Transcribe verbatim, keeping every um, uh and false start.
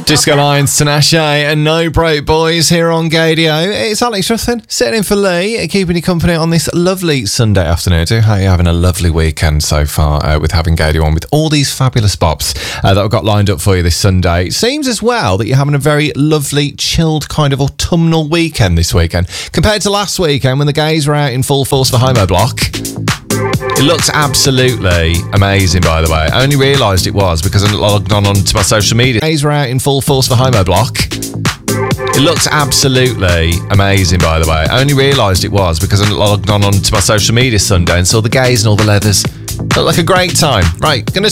Disco Lions, Tinashe and No Broke Boys here on Gadio. It's Alex Ruffin sitting in for Lee, keeping you company on this lovely Sunday afternoon. I do hope you're having a lovely weekend so far uh, with having Gadio on with all these fabulous bops uh, that I've got lined up for you this Sunday. It seems as well that you're having a very lovely, chilled kind of autumnal weekend this weekend compared to last weekend when the gays were out in full force for Homo Block. It looks absolutely amazing, by the way. I only realised it was because I logged on onto my social media. Gays were out in full force for Homo Block. It looks absolutely amazing, by the way. I only realised it was because I logged on onto my social media Sunday and saw the gays and all the leathers. Looked like a great time. Right, gonna